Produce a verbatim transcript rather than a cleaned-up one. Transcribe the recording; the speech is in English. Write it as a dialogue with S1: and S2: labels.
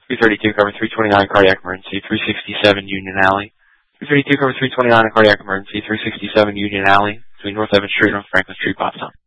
S1: three thirty-two, cover three twenty-nine, cardiac emergency, three sixty-seven Union Alley. three thirty-two, cover three twenty-nine, cardiac emergency, three sixty-seven Union Alley, between North Evans Street and Franklin Street, Pottstown.